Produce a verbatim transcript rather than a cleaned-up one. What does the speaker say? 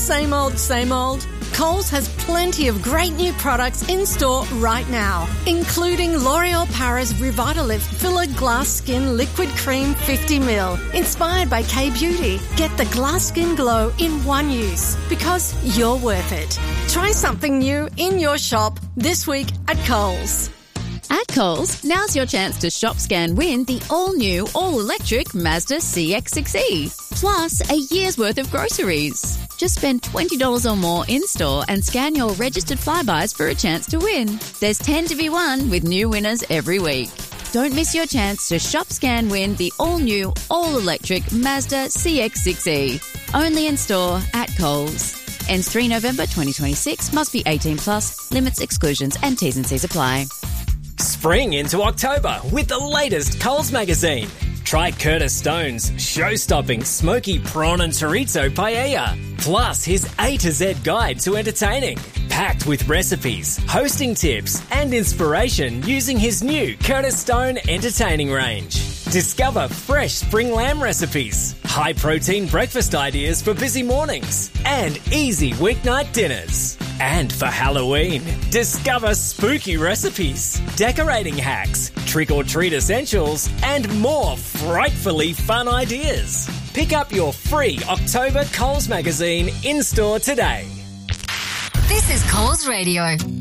Same old, same old. Coles has plenty of great new products in store right now, including L'Oreal Paris Revitalift Filler Glass Skin Liquid Cream fifty milliliters. Inspired by K-Beauty, get the glass skin glow in one use because you're worth it. Try something new in your shop this week at Coles. At Coles, now's your chance to shop, scan, win the all-new, all-electric Mazda C X six E, plus a year's worth of groceries. Just spend twenty dollars or more in-store and scan your registered Flybuys for a chance to win. There's ten to be won with new winners every week. Don't miss your chance to shop, scan, win the all-new, all-electric Mazda C X six E. Only in-store at Coles. Ends the third of November twenty twenty-six. Must be eighteen plus. Limits, exclusions and T's and C's apply. Spring into October with the latest Coles magazine. Try Curtis Stone's show-stopping smoky prawn and chorizo paella, plus his A to Z guide to entertaining, packed with recipes, hosting tips and inspiration using his new Curtis Stone entertaining range. Discover fresh spring lamb recipes, high-protein breakfast ideas for busy mornings, and easy weeknight dinners. And for Halloween, discover spooky recipes, decorating hacks, trick-or-treat essentials, and more frightfully fun ideas. Pick up your free October Coles magazine in-store today. This is Coles Radio.